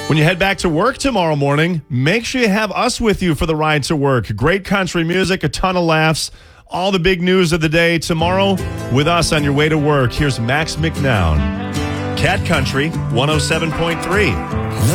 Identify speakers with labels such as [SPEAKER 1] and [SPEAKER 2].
[SPEAKER 1] When you head back to work tomorrow morning, make sure you have us with you for the ride to work. Great country music, a ton of laughs, all the big news of the day tomorrow with us on your way to work. Here's Max McNown. Cat Country 107.3.